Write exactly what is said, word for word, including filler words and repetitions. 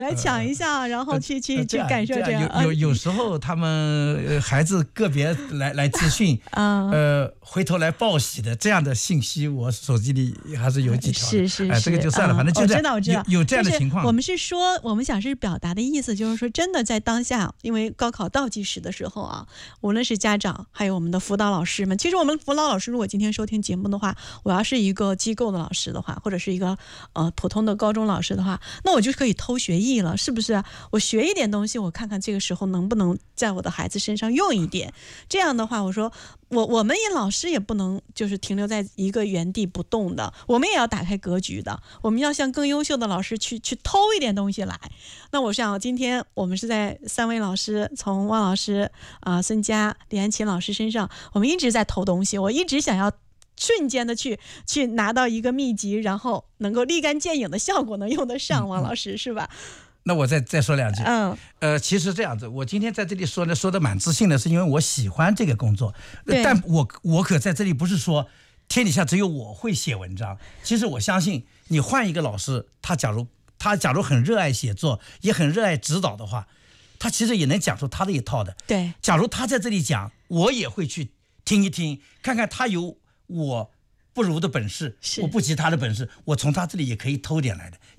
来抢一下，然后去去去感受这样。 有有有时候他们孩子个别来来咨询，呃，回头来报喜的这样的信息，我手机里还是有几条。 是是是， 哎，这个就算了，反正就这样。我知道，我知道， 有这样的情况。 我们是说，我们想是表达的意思，就是说，真的在当下，因为高考倒计时的时候啊，无论是家长，还有我们的辅导老师们，其实我们辅导老师如果今天收听节目的话，我要是一个机构的老师的话，或者是一个呃普通的高中老师的话，那我就可以偷学艺了，是不是？我学一点东西，我看看这个时候能不能在我的孩子身上用一点。这样的话，我说我我们也老师也不能就是停留在一个原地不动的，我们也要打开格局的，我们要向更优秀的老师去去偷一点东西来。那我想今天我们是在三位老师，从汪老师啊、呃、孙佳、李安琴老师身上，我们一直在偷东西，我一直想要瞬间的去去拿到一个秘籍，然后能够立竿见影的效果能用得上，汪老师是吧？ 那我再再说两句。 嗯， 呃，其实这样子，我今天在这里说的说的蛮自信的，是因为我喜欢这个工作。但我我可在这里不是说天底下只有我会写文章。其实我相信，你换一个老师，他假如他假如很热爱写作，也很热爱指导的话，他其实也能讲出他的一套的。 对， 假如他在这里讲，我也会去听一听，看看他有我不如的本事，我不及他的本事，我从他这里也可以偷点来的。